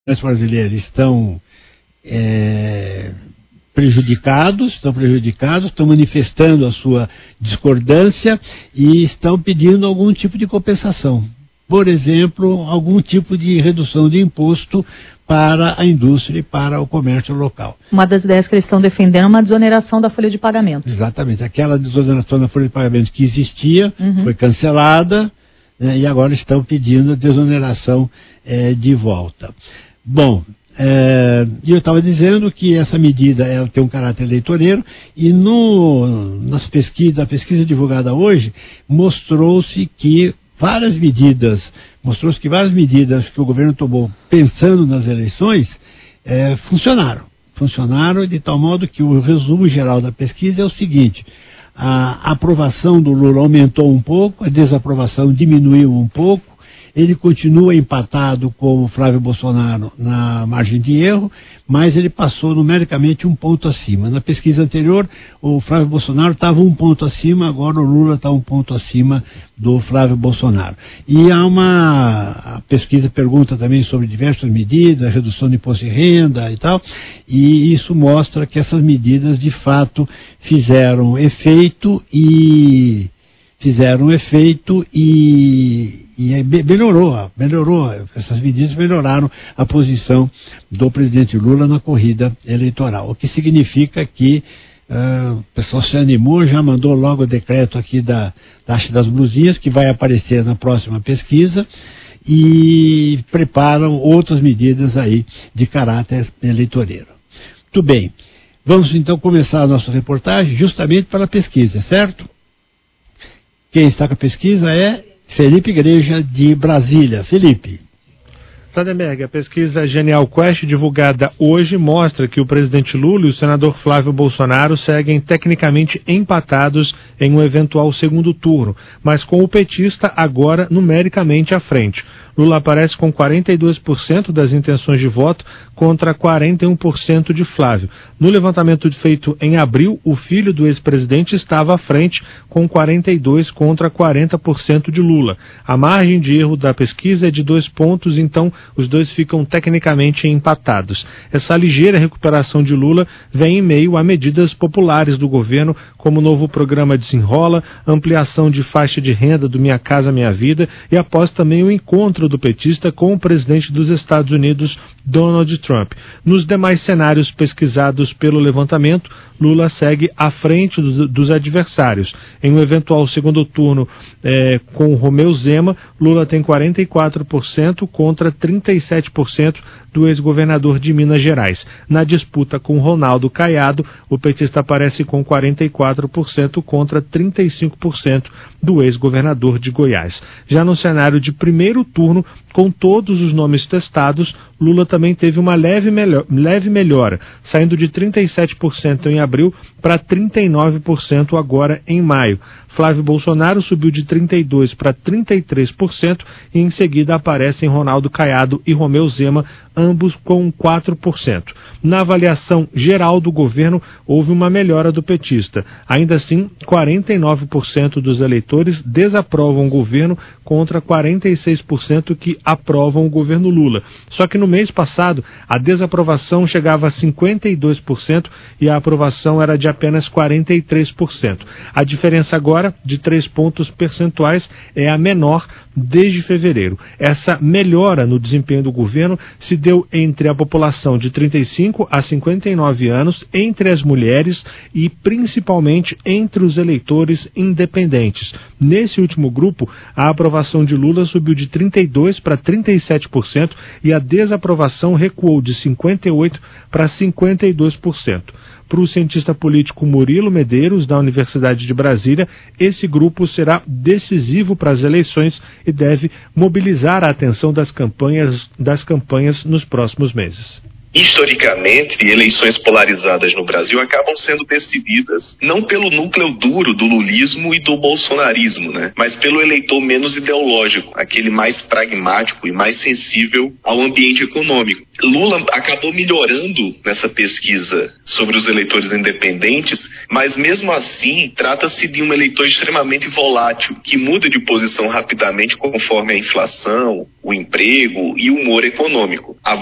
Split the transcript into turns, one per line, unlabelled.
Os brasileiros estão prejudicados, estão manifestando a sua discordância e estão pedindo algum tipo de compensação. Por exemplo, algum tipo de redução de imposto para a indústria e para o comércio local.
Uma das ideias que eles estão defendendo é uma desoneração da folha de pagamento.
Exatamente. Aquela desoneração da folha de pagamento que existia, foi cancelada, né, e agora estão pedindo a desoneração de volta. Bom, eu estava dizendo que essa medida ela tem um caráter eleitoreiro e na pesquisa divulgada hoje, mostrou-se que várias medidas que o governo tomou pensando nas eleições funcionaram de tal modo que o resumo geral da pesquisa é o seguinte: a aprovação do Lula aumentou um pouco, a desaprovação diminuiu um pouco, ele continua empatado com o Flávio Bolsonaro na margem de erro, mas ele passou numericamente um ponto acima. Na pesquisa anterior, o Flávio Bolsonaro estava um ponto acima, agora o Lula está um ponto acima do Flávio Bolsonaro. E a pesquisa pergunta também sobre diversas medidas, redução de imposto de renda e tal, e isso mostra que essas medidas de fato fizeram efeito e melhorou, essas medidas melhoraram a posição do presidente Lula na corrida eleitoral, o que significa que o pessoal se animou, já mandou logo o decreto aqui da taxa das blusinhas, que vai aparecer na próxima pesquisa, e preparam outras medidas aí de caráter eleitoreiro. Muito bem, vamos então começar a nossa reportagem justamente para a pesquisa, certo? Quem está com a pesquisa é Felipe Igreja, de Brasília. Felipe.
Sadenberg, a pesquisa Genial Quest, divulgada hoje, mostra que o presidente Lula e o senador Flávio Bolsonaro seguem tecnicamente empatados em um eventual segundo turno, mas com o petista agora numericamente à frente. Lula aparece com 42% das intenções de voto contra 41% de Flávio. No levantamento feito em abril, o filho do ex-presidente estava à frente com 42% contra 40% de Lula. A margem de erro da pesquisa é de 2 pontos, então os dois ficam tecnicamente empatados. Essa ligeira recuperação de Lula vem em meio a medidas populares do governo, como o novo programa Desenrola, ampliação de faixa de renda do Minha Casa Minha Vida e após também o encontro do petista com o presidente dos Estados Unidos, Donald Trump. Nos demais cenários pesquisados pelo levantamento, Lula segue à frente dos adversários. Em um eventual segundo turno com Romeu Zema, Lula tem 44% contra 37% do ex-governador de Minas Gerais. Na disputa com Ronaldo Caiado, o petista aparece com 44% contra 35% do ex-governador de Goiás. Já no cenário de primeiro turno, com todos os nomes testados, Lula também teve uma leve melhora, saindo de 37% em abril para 39% agora em maio. Flávio Bolsonaro subiu de 32% para 33% e em seguida aparecem Ronaldo Caiado e Romeu Zema, ambos com 4%. Na avaliação geral do governo, houve uma melhora do petista. Ainda assim, 49% dos eleitores desaprovam o governo contra 46% que aprovam o governo Lula. Só que no mês passado, a desaprovação chegava a 52% e a aprovação era de apenas 43%. A diferença agora, de 3 pontos percentuais, é a menor desde fevereiro. Essa melhora no desempenho do governo se deu entre a população de 35 a 59 anos, entre as mulheres e principalmente entre os eleitores independentes. Nesse último grupo, a aprovação de Lula subiu de 32% para 37% e a desaprovação recuou de 58% para 52%. Para o cientista político Murilo Medeiros, da Universidade de Brasília, esse grupo será decisivo para as eleições e deve mobilizar a atenção das campanhas nos próximos meses.
Historicamente, eleições polarizadas no Brasil acabam sendo decididas não pelo núcleo duro do lulismo e do bolsonarismo, né? Mas pelo eleitor menos ideológico, aquele mais pragmático e mais sensível ao ambiente econômico. Lula acabou melhorando nessa pesquisa sobre os eleitores independentes, mas mesmo assim trata-se de um eleitor extremamente volátil, que muda de posição rapidamente conforme a inflação, o emprego e o humor econômico. A